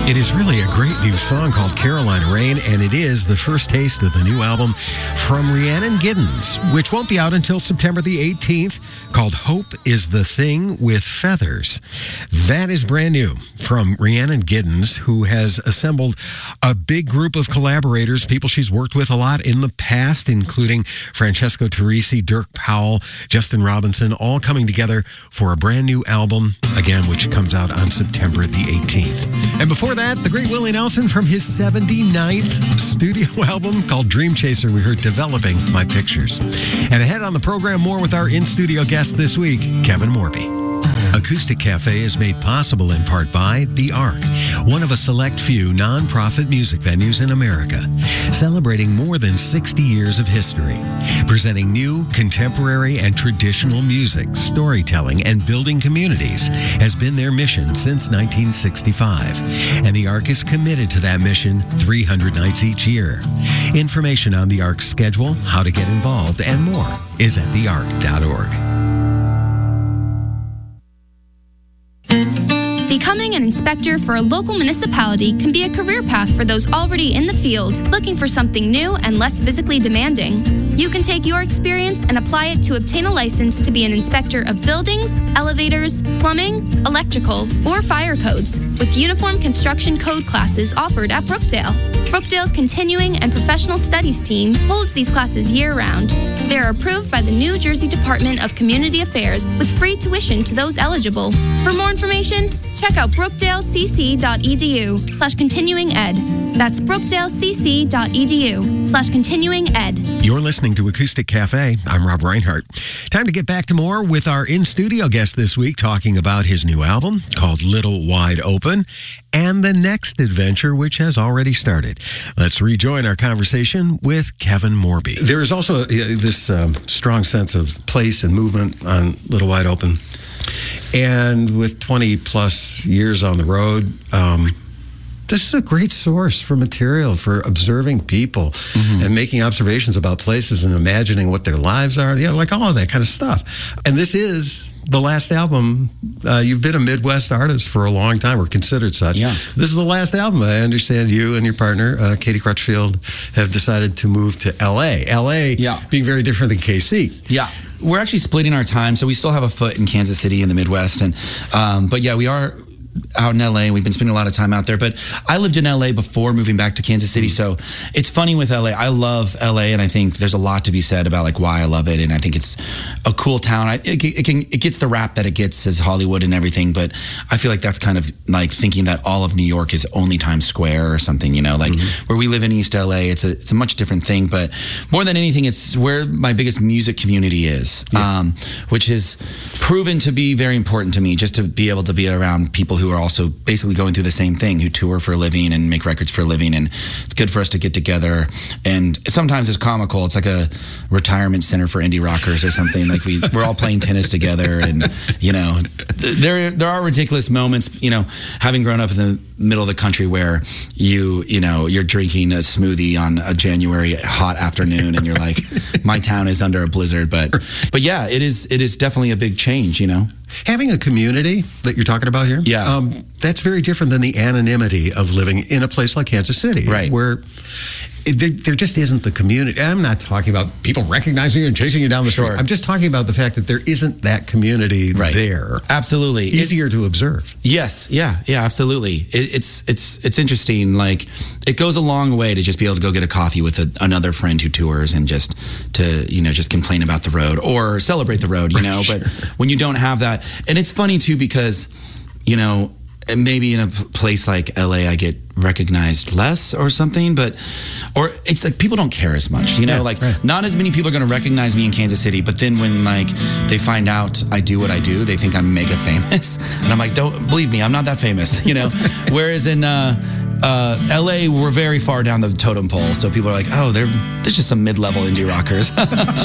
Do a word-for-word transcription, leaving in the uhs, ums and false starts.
It is really a great new song called Carolina Rain, and it is the first taste of the new album from Rhiannon Giddens, which won't be out until September the eighteenth, called Hope is the Thing with Feathers. That is brand new from Rhiannon Giddens, who has assembled a big group of collaborators, people she's worked with a lot in the past, including Francesco Teresi, Dirk Powell, Justin Robinson, all coming together for a brand new album, again, which comes out on September the eighteenth. And before that, the great Willie Nelson from his seventy-ninth studio album called Dream Chaser. We heard Developing My Pictures. And ahead on the program, more with our in-studio guest this week, Kevin Morby. Acoustic Cafe is made possible in part by The Ark, one of a select few nonprofit music venues in America, celebrating more than sixty years of history, presenting new, contemporary, and traditional music, storytelling, and building communities has been their mission since nineteen sixty-five, and The Ark is committed to that mission three hundred nights each year. Information on The Ark's schedule, how to get involved, and more is at the ark dot org. Becoming an inspector for a local municipality can be a career path for those already in the field, looking for something new and less physically demanding. You can take your experience and apply it to obtain a license to be an inspector of buildings, elevators, plumbing, electrical, or fire codes, with uniform construction code classes offered at Brookdale. Brookdale's Continuing and Professional Studies team holds these classes year-round. They are approved by the New Jersey Department of Community Affairs with free tuition to those eligible. For more information, check out brookdalecc.edu slash continuing ed. That's brookdalecc.edu slash continuing ed. You're listening to Acoustic Cafe. I'm Rob Reinhart. Time to get back to more with our in-studio guest this week, talking about his new album called Little Wide Open and the next adventure, which has already started. Let's rejoin our conversation with Kevin Morby. There is also uh, this um, strong sense of place and movement on Little Wide Open. And with twenty plus years on the road, um, this is a great source for material for observing people mm-hmm. and making observations about places and imagining what their lives are. Yeah, like all of that kind of stuff. And this is the last album. Uh, you've been a Midwest artist for a long time, or considered such. Yeah. This is the last album. I understand you and your partner, uh, Katie Crutchfield, have decided to move to L A. L A yeah. being very different than K C. Yeah. We're actually splitting our time, so we still have a foot in Kansas City in the Midwest. and um, But yeah, we are out in L A. We've been spending a lot of time out there. But I lived in L A before moving back to Kansas City, so it's funny with L A. I love L A, and I think there's a lot to be said about like why I love it, and I think it's a cool town. I, it, it can it gets the rap that it gets as Hollywood and everything, but I feel like that's kind of like thinking that all of New York is only Times Square or something, you know, like mm-hmm. where we live in East L A, it's a it's a much different thing. But more than anything, it's where my biggest music community is, yeah. um, which has proven to be very important to me, just to be able to be around people who are also basically going through the same thing, who tour for a living and make records for a living. And it's good for us to get together. And sometimes it's comical. It's like a retirement center for indie rockers or something. Like we, we're all playing tennis together. And, you know, there, there are ridiculous moments, you know, having grown up in the middle of the country where you, you know, you're drinking a smoothie on a January hot afternoon and you're like, my town is under a blizzard. But, but yeah, it is, it is definitely a big change, you know? Having a community that you're talking about here, yeah, um, that's very different than the anonymity of living in a place like Kansas City, right? Where it, there, there just isn't the community. I'm not talking about people recognizing you and chasing you down the street. Sure. I'm just talking about the fact that there isn't that community right. there. Absolutely, easier it, to observe. Yes, yeah, yeah, absolutely. It, it's it's it's interesting. Like it goes a long way to just be able to go get a coffee with a, another friend who tours and just to you know just complain about the road or celebrate the road, you know. Sure. But when you don't have that. And it's funny, too, because, you know, maybe in a place like L A, I get recognized less or something, but, or it's like people don't care as much, you know, yeah, like right. not as many people are going to recognize me in Kansas City, but then when like they find out I do what I do, they think I'm mega famous. And I'm like, don't believe me, I'm not that famous, you know, whereas in, uh, Uh, L A, we're very far down the totem pole, so people are like, oh, they're, they're just some mid-level indie rockers.